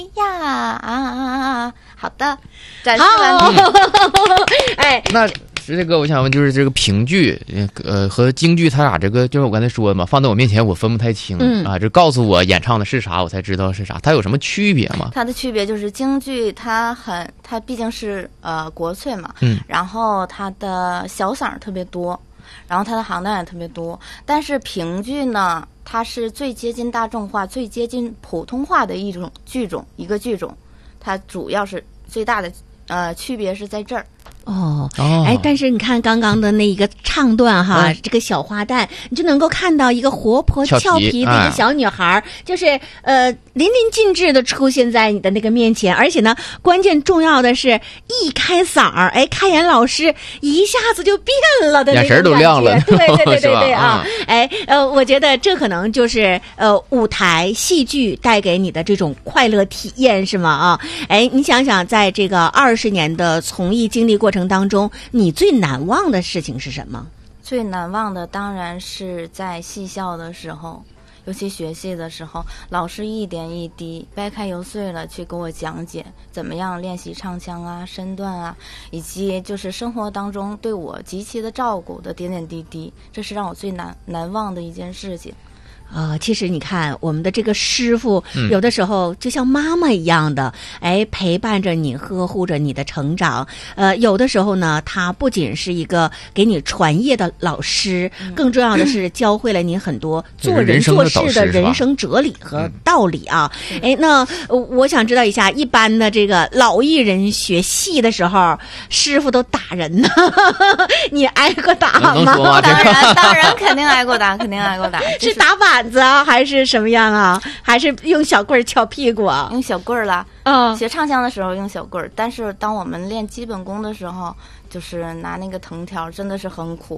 呀好的，展示完毕。 哎， 那这个我想问，就是这个评剧，和京剧，它俩这个就是我刚才说的嘛，放在我面前我分不太清啊，就告诉我演唱的是啥，我才知道是啥，它有什么区别吗？ 它的区别就是京剧它毕竟是国粹嘛，然后它的小嗓特别多，然后它的行当也特别多，但是评剧呢，它是最接近大众化、最接近普通话的一个剧种，它主要是最大的区别是在这儿。 哎，但是你看刚刚的那一个唱段哈，这个小花旦，你就能够看到一个活泼俏皮的一个小女孩，就是淋漓尽致的出现在你的那个面前，而且呢，关键重要的是一开嗓儿，哎，开颜老师一下子就变了的那种感觉， 眼神都亮了， 对啊，哎，我觉得这可能就是舞台戏剧带给你的这种快乐体验，是吗？啊，哎，你想想，在这个20年的从艺经历过程当中，你最难忘的事情是什么？ 最难忘的当然是在戏校的时候，尤其学戏的时候，老师一点一滴掰开揉碎了去给我讲解怎么样练习唱腔啊、身段啊，以及就是生活当中对我极其的照顾的点点滴滴，这是让我最难忘的一件事情。 其实你看我们的这个师傅有的时候就像妈妈一样的，哎，陪伴着你，呵护着你的成长。有的时候呢，他不仅是一个给你传业的老师，更重要的是教会了你很多做人做事的人生哲理和道理啊。哎，那我想知道一下，一般的这个老艺人学戏的时候，师傅都打人呢，你挨过打吗？ 当然肯定挨过打， 是打板子啊，还是什么样啊？还是用小棍儿敲屁股啊？ 用小棍儿啦。学唱腔的时候用小棍儿，但是当我们练基本功的时候，就是拿那个藤条，真的是很苦。